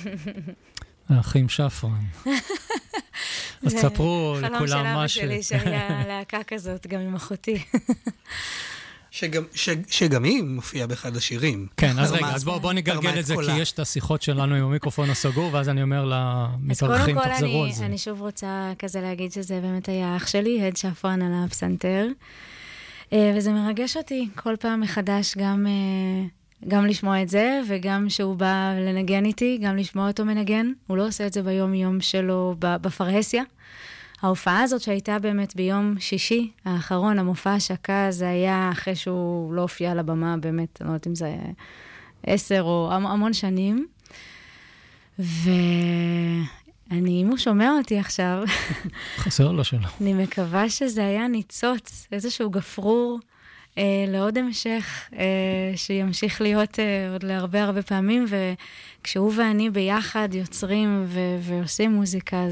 האחים שפרן. אז תספרו לכולם חלום של אבא משהו. שלי שהיה להקה כזאת, גם עם אחותי. שגם היא מופיעה באחד השירים. כן, אז רגע, אז בואו נגלגל את זה, כי יש את השיחות שלנו עם המיקרופון הסגור, ואז אני אומר למתארחים, תחזרו על זה. אני שוב רוצה כזה להגיד שזה באמת היה אח שלי, הד שפרן על הפסנתר, וזה מרגש אותי כל פעם מחדש גם לשמוע את זה, וגם שהוא בא לנגן איתי, גם לשמוע אותו מנגן. הוא לא עושה את זה ביום יום שלו בפרהסיה. ההופעה הזאת שהייתה באמת ביום שישי האחרון, המופע השקה, זה היה אחרי שהוא לא הופיע על הבמה, באמת, אני לא יודעת אם זה 10 או המון שנים. אם הוא שומע אותי עכשיו, חסר לו שלו. אני מקווה שזה היה ניצוץ, איזשהו גפרור, לעוד המשך, שימשיך להיות עוד להרבה הרבה פעמים, וכשהוא ואני ביחד יוצרים ועושים מוזיקה,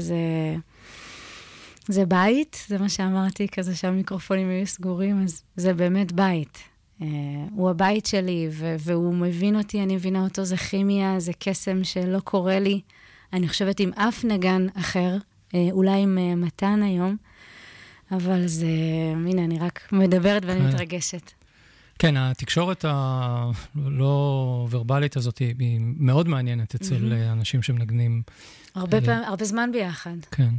זה בית, זה מה שאמרתי, כזה שהמיקרופונים היו סגורים, אז זה באמת בית. הוא הבית שלי, והוא מבין אותי, אני מבינה אותו, זה כימיה, זה קסם שלא קורה לי. אני חושבת עם אף נגן אחר, אולי עם מתן היום, אבל זה, הנה, אני רק מדברת ואני מתרגשת. כן, התקשורת הלא ורבלית הזאת היא מאוד מעניינת אצל אנשים שמנגנים. הרבה זמן ביחד. כן.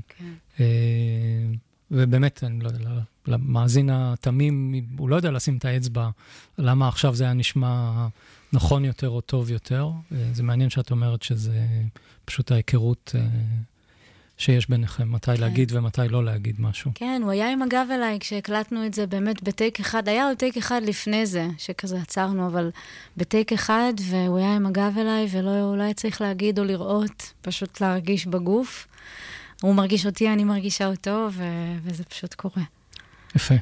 ובאמת, אני לא יודע, למאזין התמים, הוא לא יודע לשים את האצבע, למה עכשיו זה היה נשמע נכון יותר או טוב יותר. זה מעניין שאת אומרת שזה פשוט ההיכרות שיש ביניכם, מתי להגיד ומתי לא להגיד משהו. כן, הוא היה עם הגב אליי כשהקלטנו את זה באמת בטייק אחד, היה עוד טייק אחד לפני זה, שכזה עצרנו, אבל בטייק אחד, והוא היה עם הגב אליי, ולא אולי צריך להגיד או לראות, פשוט להרגיש בגוף. הוא מרגיש אותי, אני מרגישה אותו, וזה פשוט קורה. יפה.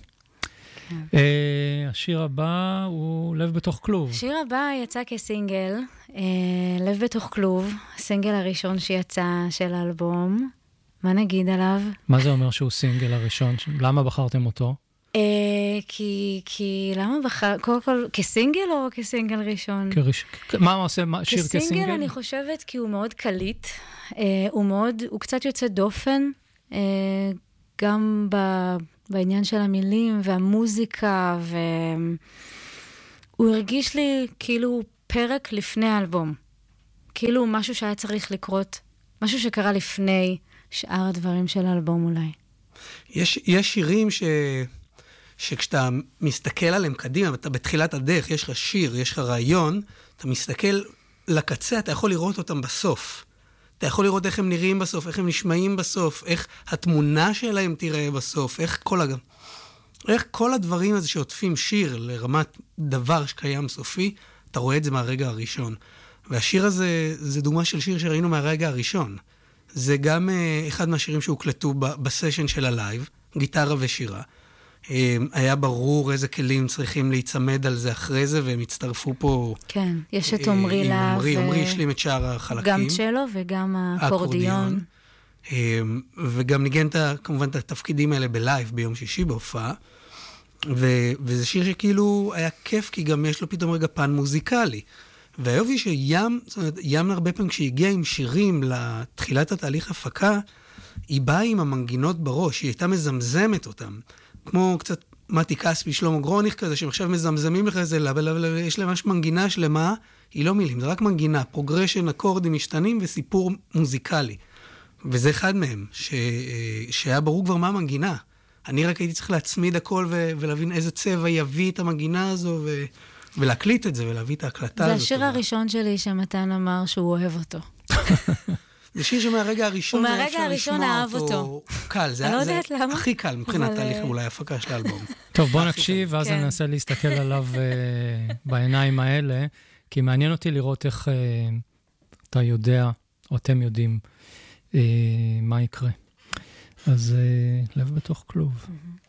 השיר הבא הוא לב בתוך כלוב. השיר הבא יצא כסינגל, לב בתוך כלוב, הסינגל הראשון שיצא של האלבום. מה נגיד עליו? מה זה אומר שהוא סינגל הראשון? למה בחרתם אותו? כי למה קודם כל, כסינגל או כסינגל ראשון? מה עושה שיר כסינגל? כסינגל אני חושבת כי הוא מאוד קליט, הוא קצת יוצא דופן, גם בעניין של המילים והמוזיקה, והוא הרגיש לי כאילו פרק לפני האלבום, כאילו משהו שהיה צריך לקרות, משהו שקרה לפני שאר הדברים של האלבום אולי. יש שירים שכשאתה מסתכל עליהם קדימה, אתה בתחילת הדרך, יש לך שיר, יש לך רעיון, אתה מסתכל לקצה, אתה יכול לראות אותם בסוף. אתה יכול לראות איך הם נראים בסוף, איך הם נשמעים בסוף, איך התמונה שלהם תראה בסוף, איך כל הדברים הזה שעוטפים שיר לרמת דבר שקיים סופי, אתה רואה את זה מהרגע הראשון. והשיר הזה, זה דוגמה של שיר שראינו מהרגע הראשון. זה גם אחד מהשירים שהוקלטו בסשן של הלייב, גיטרה ושירה. היה ברור איזה כלים צריכים להיצמד על זה אחרי זה, והם הצטרפו פה. כן, יש את עומרי לה. עומרי השלים את שאר החלקים. גם צ'לו וגם האקורדיון. וגם ניגן כמובן את התפקידים האלה בלייב ביום שישי בהופעה. וזה שיר שכאילו היה כיף, כי גם יש לו פתאום רגע פן מוזיקלי. והיופי ים הרבה פעמים כשהגיע עם שירים לתחילת התהליך הפקה, היא באה עם המנגינות בראש, היא הייתה מזמזמת אותם. כמו קצת מתי כספי, שלמה גרוניך כזה, שהם עכשיו מזמזמים לך איזה, יש להם ממש מנגינה שלמה, היא לא מילים, זה רק מנגינה, פרוגרשן, אקורדים משתנים וסיפור מוזיקלי. וזה אחד מהם, שהיה ברור כבר מה המנגינה. אני רק הייתי צריך להצמיד הכל ולהבין איזה צבע יביא את המנגינה הזו, ולהקליט את זה ולהביא את ההקלטה הזאת. זה השיר הראשון שלי שמתן אמר שהוא אוהב אותו. זה שיר שמהרגע הראשון היה אפשר לשמוע אותו קל, זה הכי קל מבחינת תהליך אולי הפקה של האלבום. טוב, בוא נקשיב, ואז אני אנסה להסתכל עליו בעיניים האלה, כי מעניין אותי לראות איך אתה יודע, או אתם יודעים, מה יקרה. אז לב בתוך כלוב.